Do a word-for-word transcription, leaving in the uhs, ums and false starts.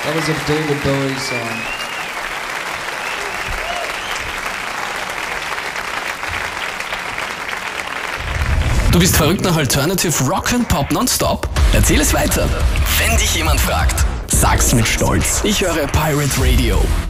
That was a David Bowie song. Du bist verrückt nach Alternative Rock and Pop nonstop? Erzähl es weiter. Wenn dich jemand fragt, sag's mit Stolz. Ich höre Pirate Radio.